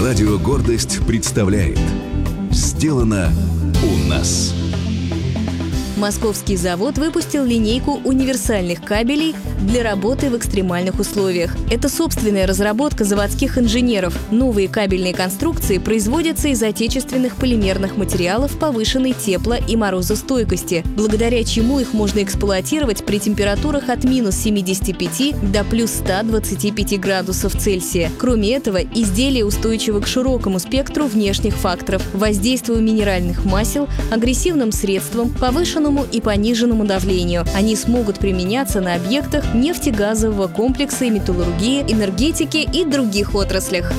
Радио «Гордость» представляет «Сделано у нас». Московский завод выпустил линейку универсальных кабелей для работы в экстремальных условиях. Это собственная разработка заводских инженеров. Новые кабельные конструкции производятся из отечественных полимерных материалов повышенной тепло- и морозостойкости, благодаря чему их можно эксплуатировать при температурах от минус 75 до плюс 125 градусов Цельсия. Кроме этого, изделия устойчивы к широкому спектру внешних факторов, воздействию минеральных масел, агрессивным средствам, повышенному и пониженному давлению. Они смогут применяться на объектах нефтегазового комплекса и металлургии, энергетики и других отраслях.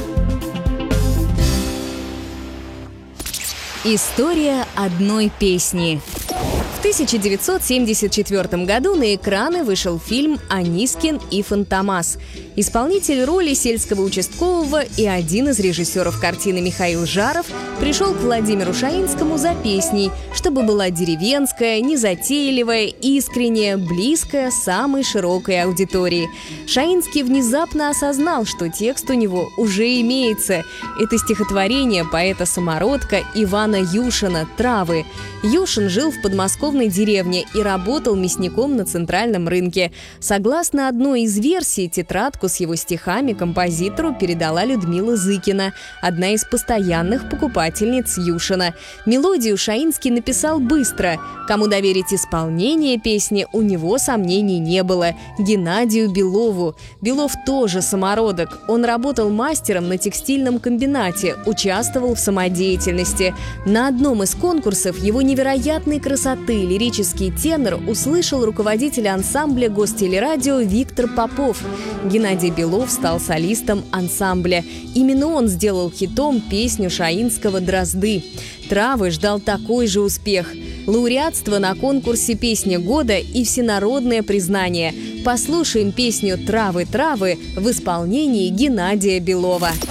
История одной песни. В 1974 году на экраны вышел фильм «Анискин и Фантомас». Исполнитель роли сельского участкового и один из режиссеров картины Михаил Жаров пришел к Владимиру Шаинскому за песней, чтобы была деревенская, незатейливая, искренняя, близкая самой широкой аудитории. Шаинский внезапно осознал, что текст у него уже имеется. Это стихотворение поэта-самородка Ивана Юшина «Травы». Юшин жил в подмосковной деревне и работал мясником на центральном рынке. Согласно одной из версий, тетрадку с его стихами композитору передала Людмила Зыкина, одна из постоянных покупательниц Юшина. Мелодию Шаинский написал быстро. Кому доверить исполнение песни, у него сомнений не было – Геннадию Белову. Белов тоже самородок. Он работал мастером на текстильном комбинате, участвовал в самодеятельности. На одном из конкурсов его невероятной красоты лирический тенор услышал руководитель ансамбля Гостелерадио Виктор Попов. Геннадий Белов стал солистом ансамбля. Именно он сделал хитом песню Шаинского «Дрозды». «Травы» ждал такой же успех. Лауреатство на конкурсе «Песня года» и всенародное признание. Послушаем песню «Травы, травы» в исполнении Геннадия Белова.